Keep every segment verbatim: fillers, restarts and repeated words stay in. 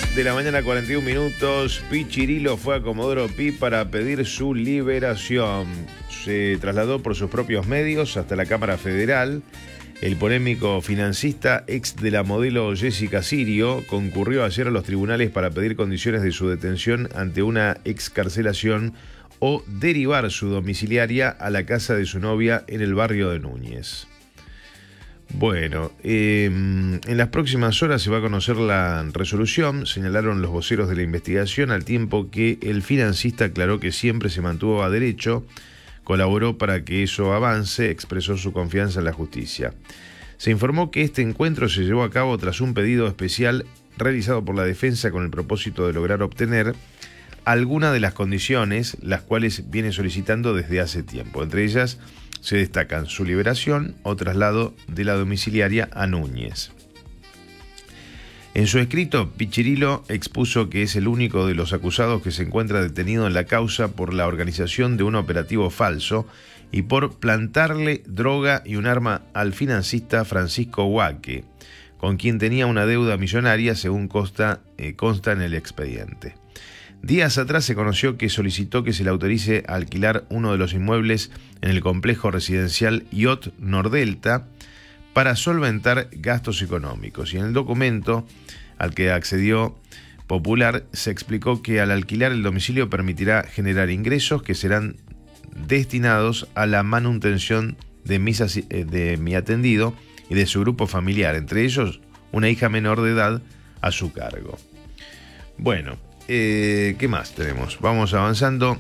de la mañana, cuarenta y un minutos. Pichirilo fue a Comodoro Pi para pedir su liberación. Se trasladó por sus propios medios hasta la Cámara Federal. El polémico financista, ex de la modelo Jessica Sirio, concurrió ayer a los tribunales para pedir condiciones de su detención ante una excarcelación o derivar su domiciliaria a la casa de su novia en el barrio de Núñez. Bueno, eh, en las próximas horas se va a conocer la resolución, señalaron los voceros de la investigación, al tiempo que el financista aclaró que siempre se mantuvo a derecho, colaboró para que eso avance, expresó su confianza en la justicia. Se informó que este encuentro se llevó a cabo tras un pedido especial realizado por la defensa con el propósito de lograr obtener algunas de las condiciones las cuales viene solicitando desde hace tiempo. Entre ellas se destacan su liberación o traslado de la domiciliaria a Núñez. En su escrito, Pichirilo expuso que es el único de los acusados que se encuentra detenido en la causa por la organización de un operativo falso y por plantarle droga y un arma al financista Francisco Huaque, con quien tenía una deuda millonaria, según consta, eh, consta en el expediente. Días atrás se conoció que solicitó que se le autorice a alquilar uno de los inmuebles en el complejo residencial Yacht Nordelta para solventar gastos económicos. Y en el documento al que accedió Popular se explicó que al alquilar el domicilio permitirá generar ingresos que serán destinados a la manutención de, mis, de mi atendido y de su grupo familiar, entre ellos una hija menor de edad a su cargo. Bueno, Eh, ¿qué más tenemos? Vamos avanzando.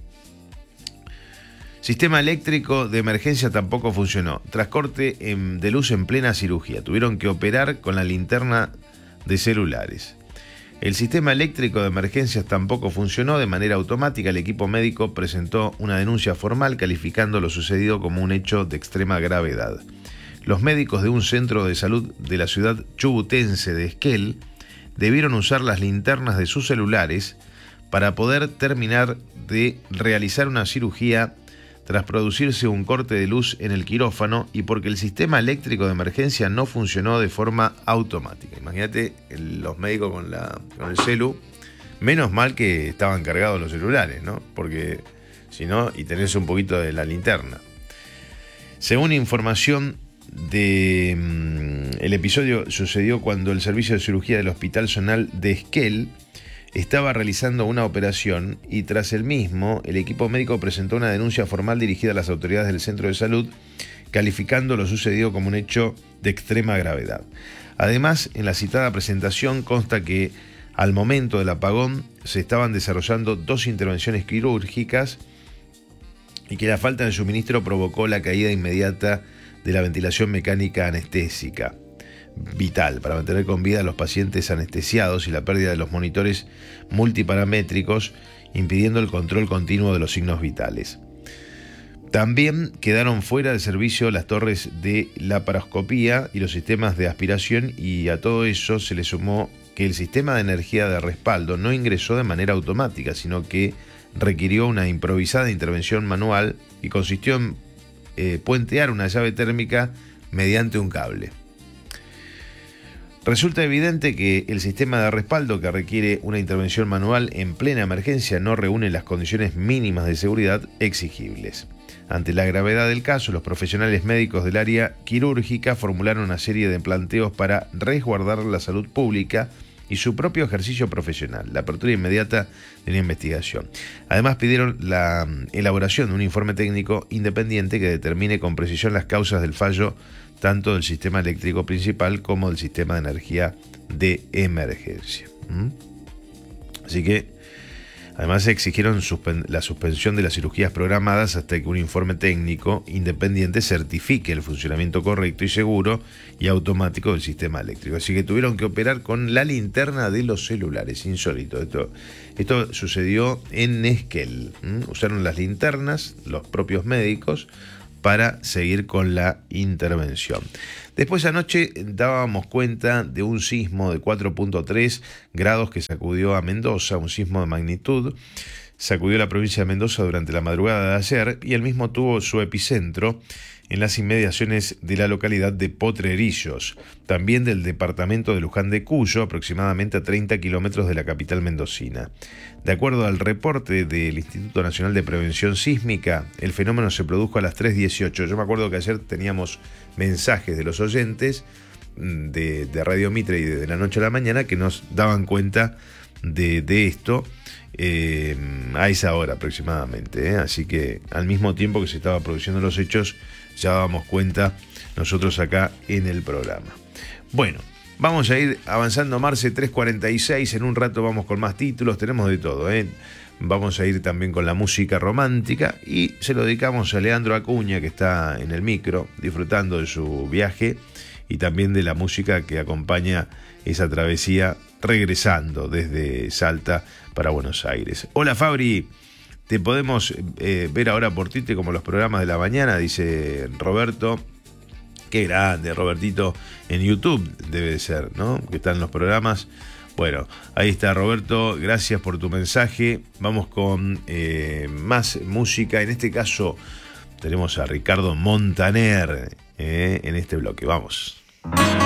Sistema eléctrico de emergencia tampoco funcionó. Tras corte en, de luz en plena cirugía, tuvieron que operar con la linterna de celulares. El sistema eléctrico de emergencias tampoco funcionó de manera automática. El equipo médico presentó una denuncia formal calificando lo sucedido como un hecho de extrema gravedad. Los médicos de un centro de salud de la ciudad chubutense de Esquel debieron usar las linternas de sus celulares para poder terminar de realizar una cirugía tras producirse un corte de luz en el quirófano y porque el sistema eléctrico de emergencia no funcionó de forma automática. Imagínate el, los médicos con, la, con el celu, menos mal que estaban cargados los celulares, ¿no? Porque si no, y tenés un poquito de la linterna. Según información de mm, el episodio sucedió cuando el servicio de cirugía del Hospital Zonal de Esquel estaba realizando una operación y tras el mismo el equipo médico presentó una denuncia formal dirigida a las autoridades del centro de salud calificando lo sucedido como un hecho de extrema gravedad. Además, en la citada presentación consta que al momento del apagón se estaban desarrollando dos intervenciones quirúrgicas y que la falta de suministro provocó la caída inmediata de la ventilación mecánica anestésica, vital para mantener con vida a los pacientes anestesiados y la pérdida de los monitores multiparamétricos, impidiendo el control continuo de los signos vitales. También quedaron fuera de servicio las torres de laparoscopía y los sistemas de aspiración, y a todo eso se le sumó que el sistema de energía de respaldo no ingresó de manera automática, sino que requirió una improvisada intervención manual y consistió en Eh, puentear una llave térmica mediante un cable. Resulta evidente que el sistema de respaldo que requiere una intervención manual en plena emergencia no reúne las condiciones mínimas de seguridad exigibles. Ante la gravedad del caso, los profesionales médicos del área quirúrgica formularon una serie de planteos para resguardar la salud pública y su propio ejercicio profesional, la apertura inmediata de la investigación. Además, pidieron la elaboración de un informe técnico independiente que determine con precisión las causas del fallo tanto del sistema eléctrico principal como del sistema de energía de emergencia. ¿Mm? Así que, además, exigieron suspen- la suspensión de las cirugías programadas hasta que un informe técnico independiente certifique el funcionamiento correcto y seguro y automático del sistema eléctrico. Así que tuvieron que operar con la linterna de los celulares. Insólito. Esto, esto sucedió en Esquel. ¿Mm? Usaron las linternas, los propios médicos, para seguir con la intervención. Después anoche dábamos cuenta de un sismo de cuatro punto tres grados que sacudió a Mendoza, un sismo de magnitud. Sacudió la provincia de Mendoza durante la madrugada de ayer y el mismo tuvo su epicentro en las inmediaciones de la localidad de Potrerillos, también del departamento de Luján de Cuyo, aproximadamente a treinta kilómetros de la capital mendocina. De acuerdo al reporte del Instituto Nacional de Prevención Sísmica, el fenómeno se produjo a las tres dieciocho. Yo me acuerdo que ayer teníamos mensajes de los oyentes de, de Radio Mitre y de, de la noche a la mañana que nos daban cuenta de, de esto eh, a esa hora aproximadamente, ¿eh? Así que al mismo tiempo que se estaba produciendo los hechos, ya dábamos cuenta nosotros acá en el programa. Bueno, vamos a ir avanzando, Marce, tres cuarenta y seis, en un rato vamos con más títulos, tenemos de todo, ¿eh? Vamos a ir también con la música romántica y se lo dedicamos a Leandro Acuña, que está en el micro disfrutando de su viaje y también de la música que acompaña esa travesía regresando desde Salta para Buenos Aires. Hola Fabri, te podemos eh, ver ahora por Tite como los programas de la mañana, dice Roberto. Qué grande, Robertito, en YouTube debe de ser, ¿no? Que están los programas. Bueno, ahí está Roberto, gracias por tu mensaje. Vamos con eh, más música. En este caso tenemos a Ricardo Montaner eh, en este bloque. Vamos.